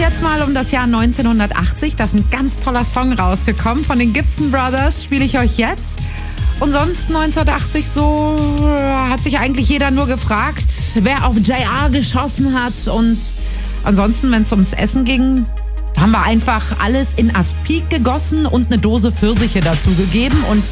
jetzt mal um das Jahr 1980. Da ist ein ganz toller Song rausgekommen. Von den Gibson Brothers spiele ich euch jetzt. Und sonst 1980 so hat sich eigentlich jeder nur gefragt, wer auf JR geschossen hat. Und ansonsten, wenn es ums Essen ging, haben wir einfach alles in Aspik gegossen und eine Dose Pfirsiche dazu gegeben. Und